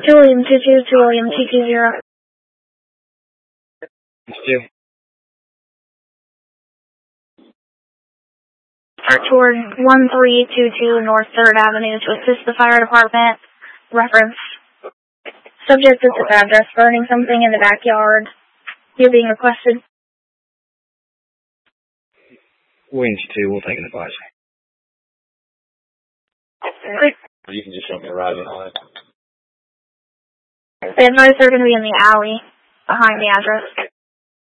William 22 to William 220. Toward 1322 North 3rd Avenue to assist the fire department. Reference. Subject at this address, burning something in the backyard. You're being requested. William 2, we'll take an advice. You can just show me the right behind. They advise they're going to be in the alley behind the address.